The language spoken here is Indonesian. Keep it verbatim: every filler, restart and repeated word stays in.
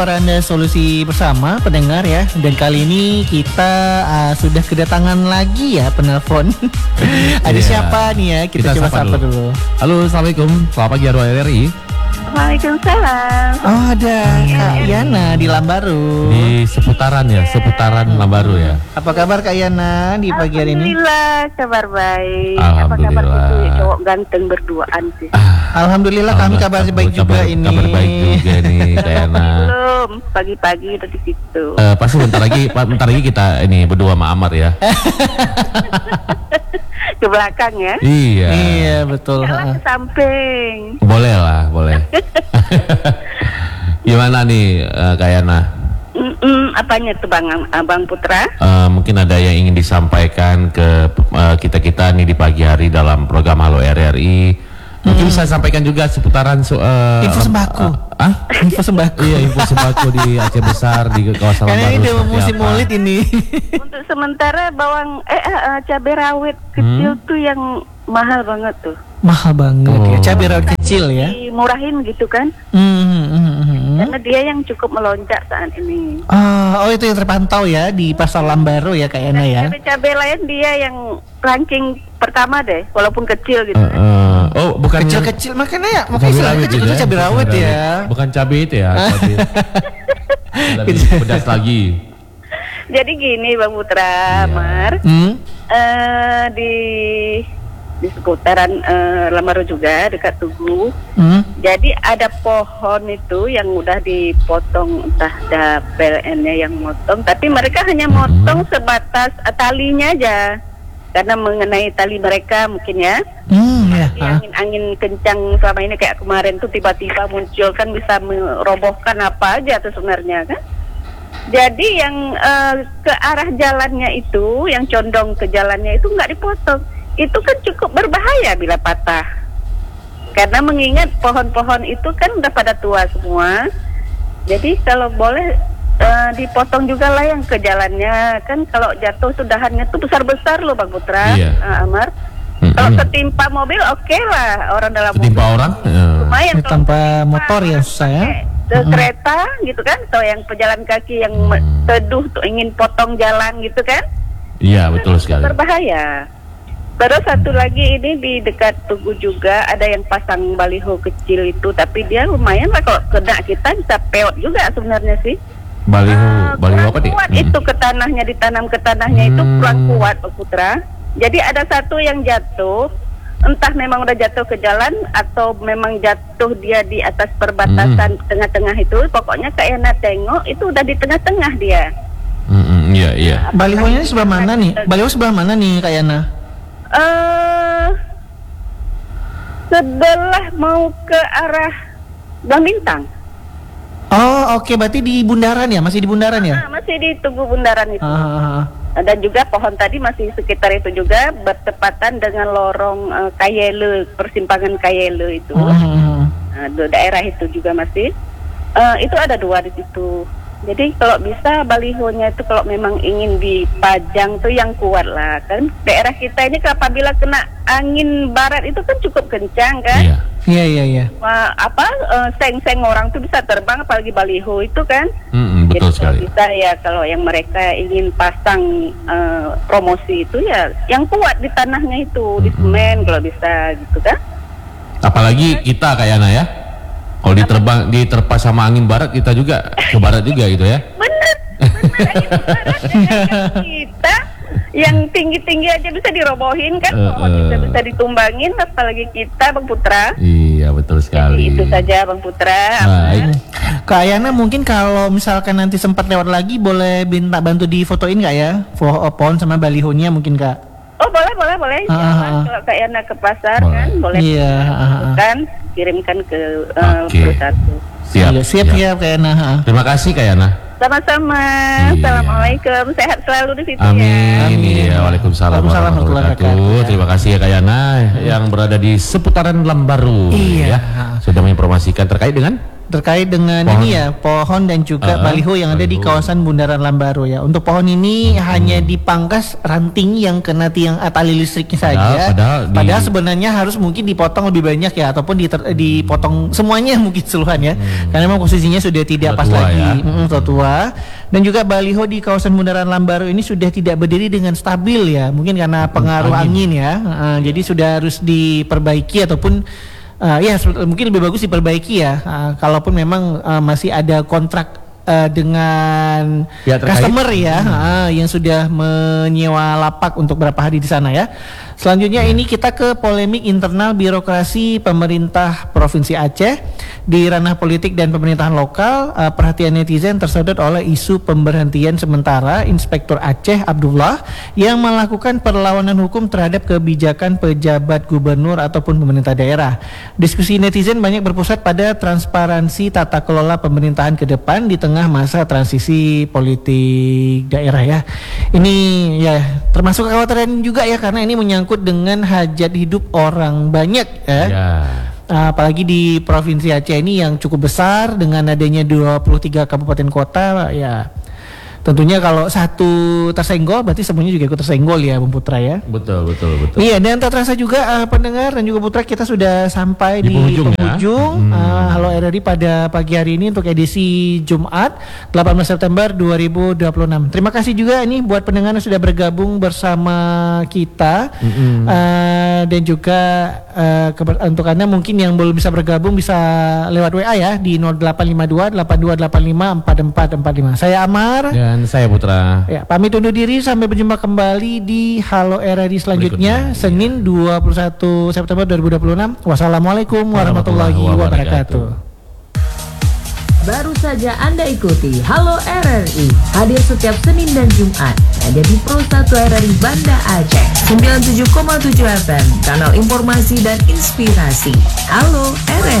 Anda solusi bersama pendengar ya. Dan kali ini kita uh, sudah kedatangan lagi ya penelpon. Ada yeah. siapa nih ya? Kita, kita coba sapa dulu. dulu. Halo, assalamualaikum. Selamat pagi Arwah R R I. Waalaikumsalam. Oh, ada Kak Yana di Lambaru. Di seputaran ya, seputaran hmm. Lambaru ya. Apa kabar Kak Yana di pagi hari ini? Alhamdulillah, kabar baik. Alhamdulillah. Apa kabar itu cowok ganteng berduaan sih? Alhamdulillah kami kabar baik juga kabar, ini. Kabar baik juga nih Kak Yana. Belum, pagi-pagi udah di situ. Uh, pasti bentar lagi, bentar lagi kita ini berdua sama Amar ya. Ke belakang ya? Iya. Iya betul. Jangan ke samping. Boleh lah, boleh. Gimana nih uh, Kak Yana? Mm-mm, apanya tuh Bang Abang Putra? Uh, mungkin ada yang ingin disampaikan ke uh, kita-kita nih di pagi hari dalam program Halo R R I. Mungkin hmm. bisa sampaikan juga seputaran so, uh, info sembako. Uh, ah? Info sembako. Iya, info sembako di Aceh Besar di kawasan Lambaru. Karena ini udah musim mulit ini. Untuk sementara bawang eh uh, cabai rawit kecil hmm? tuh yang mahal banget tuh. Mahal banget oh. ya, cabai rawit kecil ya. Dimurahin gitu kan? Hmm, hmm, hmm, hmm. Karena dia yang cukup melonjak saat ini. Oh, oh itu yang terpantau ya di pasar Lambaru ya Kak Yana ya. Cabai-cabai lain dia yang ranking pertama deh, walaupun kecil gitu. Uh, uh, oh, bukan kecil-kecil makanya ya, makanya cabai rawit itu cabai rawit ya. Bukan cabai itu ya, cabai. Lebih pedas lagi. Jadi gini Bang Putra, yeah. Mar, hmm? uh, di di seputaran uh, Lambaru juga dekat Tugu. Hmm? Jadi ada pohon itu yang udah dipotong, entah ada P L N-nya yang motong, tapi mereka hanya motong hmm. sebatas uh, talinya aja. Karena mengenai tali mereka mungkin ya. Hmm, ya. Angin-angin kencang selama ini kayak kemarin tuh tiba-tiba muncul kan bisa merobohkan apa aja tuh sebenarnya kan. Jadi yang uh, ke arah jalannya itu, yang condong ke jalannya itu nggak dipotong. Itu kan cukup berbahaya bila patah. Karena mengingat pohon-pohon itu kan udah pada tua semua. Jadi kalau boleh uh, dipotong juga lah yang ke jalannya. Kan kalau jatuh itu dahannya tuh besar-besar loh Bang Putra, iya. uh, Amar. Mm-hmm. Kalau ketimpa mobil oke okay lah, orang dalam ketimpa mobil. orang? Lumayan. Tanpa motor ya susah ya. Ke mm-hmm. kereta gitu kan, atau yang pejalan kaki yang mm. teduh tuh ingin potong jalan gitu kan. Iya betul sekali. Berbahaya. Terus satu lagi ini di dekat Tugu juga ada yang pasang baliho kecil itu, tapi dia lumayan lah kalau kena kita bisa peot juga sebenarnya sih. Baliho, uh, baliho apa nih? Kuat hmm. itu ke tanahnya, ditanam ke tanahnya hmm. itu kurang kuat Pak Putra. Jadi ada satu yang jatuh, entah memang udah jatuh ke jalan atau memang jatuh dia di atas perbatasan hmm. tengah-tengah itu. Pokoknya Kak Yana tengok itu udah di tengah-tengah dia. Hmm, iya iya. Nah, balihonya sebelah mana nih? Baliho sebelah mana nih Kak Yana? Uh, sebelah mau ke arah Bang Bintang. Oh oke, okay. Berarti di bundaran ya? Masih di bundaran ya? Ah, masih di Tugu bundaran itu. Ah. Dan juga pohon tadi masih sekitar itu juga, bertepatan dengan lorong uh, Kayele, persimpangan Kayele itu. Ah. Uh, daerah itu juga masih. Uh, itu ada dua di situ. Jadi kalau bisa balihonya itu kalau memang ingin dipajang tuh yang kuat lah kan. Daerah kita ini apabila kena angin barat itu kan cukup kencang kan. Iya iya iya. iya. Wah, apa uh, seng-seng orang tuh bisa terbang apalagi baliho itu kan. Mm-hmm, betul jadi sekali. Kalau bisa ya kalau yang mereka ingin pasang uh, promosi itu ya yang kuat di tanahnya itu, mm-hmm. di semen kalau bisa gitu kan. Apalagi kita kayak Yana ya. Kalau diterbang, diterpa sama angin barat kita juga ke barat juga gitu ya. Bener, bener angin barat ya, kita yang tinggi-tinggi aja bisa dirobohin kan, uh, pohon uh, bisa bisa ditumbangin, apalagi kita Bang Putra. Iya betul sekali. Jadi itu saja Bang Putra. Baik. Kak Yana mungkin kalau misalkan nanti sempat lewat lagi boleh minta bantu difotoin nggak ya, pohon sama balihonya mungkin Kak? Oh boleh boleh boleh. Uh, kalau Kak Yana ke pasar boleh. Kan boleh. Iya. Uh, kan kirimkan ke uh, okay. Satu. Siap, iya, siap, siap Kak Yana. Terima kasih Kak Yana. Sama-sama. Iya. Assalamualaikum. Sehat selalu di situ Amin. ya. Amin. Iya, Waalaikumsalam warahmatullahi wabarakatuh. Terima kasih ya Kak Yana yang berada di seputaran Lambaru. Iya. Ya, sudah menginformasikan terkait dengan terkait dengan Pohon. ini ya, pohon dan juga Uh-uh, baliho yang ada di baliho. kawasan Bundaran Lambaro ya. Untuk pohon ini Hmm. hanya dipangkas ranting yang kena tiang tali listriknya Padahal- saja. padahal di- Padahal sebenarnya harus mungkin dipotong lebih banyak ya, ataupun diter- dipotong semuanya mungkin seluruhan ya. Karena memang posisinya sudah tidak Sudah pas tua lagi, ya. Mm-mm, sudah tua. Dan juga baliho di kawasan Bundaran Lambaro ini sudah tidak berdiri dengan stabil ya, mungkin karena pengaruh angin, ya. Uh, jadi sudah harus diperbaiki ataupun uh, ya se- mungkin lebih bagus diperbaiki ya. Uh, kalaupun memang uh, masih ada kontrak uh, dengan Ya, terkait. customer ya, uh, yang sudah menyewa lapak untuk berapa hari di sana ya. Selanjutnya ini kita ke polemik internal birokrasi pemerintah Provinsi Aceh. Di ranah politik dan pemerintahan lokal, uh, perhatian netizen tersedot oleh isu pemberhentian sementara Inspektur Aceh Abdullah yang melakukan perlawanan hukum terhadap kebijakan pejabat gubernur ataupun pemerintah daerah. Diskusi netizen banyak berpusat pada transparansi tata kelola pemerintahan ke depan di tengah masa transisi politik daerah ya. Ini ya termasuk kekhawatiran juga ya, karena ini menyangkut dengan hajat hidup orang banyak ya. Ya. Uh, apalagi di Provinsi Aceh ini yang cukup besar dengan adanya dua puluh tiga kabupaten kota ya. Tentunya kalau satu tersenggol berarti semuanya juga ikut tersenggol ya, Bung Putra ya. Betul, betul, betul. Iya, dan tak terasa juga uh, pendengar dan juga Putra, kita sudah sampai Di di, penghujung ya. penghujung Hmm. uh, Halo R R I pada pagi hari ini untuk edisi Jumat delapan belas September dua ribu dua puluh enam. Terima kasih juga ini buat pendengar yang sudah bergabung bersama kita. Mm-mm. Uh, dan juga uh, keber- untuk Anda mungkin yang belum bisa bergabung bisa lewat W A ya di nol delapan lima dua delapan dua delapan lima empat empat empat lima. Saya Amar. Dan saya Putra. Ya, pamit undur diri, sampai berjumpa kembali di Halo R R I selanjutnya Berikutnya, Senin dua puluh satu September dua ribu dua puluh enam. Wassalamualaikum warahmatullahi Warahmatullahi wabarakatuh. Baru saja Anda ikuti Halo R R I, hadir setiap Senin dan Jumat hanya di Pro satu R R I Banda Aceh sembilan puluh tujuh koma tujuh F M, kanal informasi dan inspirasi. Halo R R I.